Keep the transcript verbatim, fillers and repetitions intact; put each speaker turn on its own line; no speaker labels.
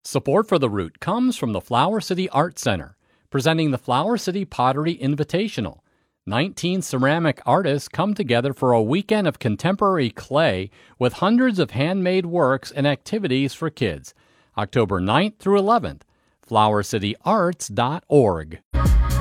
Support for the route comes from the Flower City Art Center, presenting the Flower City Pottery Invitational. nineteen ceramic artists come together for a weekend of contemporary clay with hundreds of handmade works and activities for kids. October ninth through eleventh, flower city arts dot org.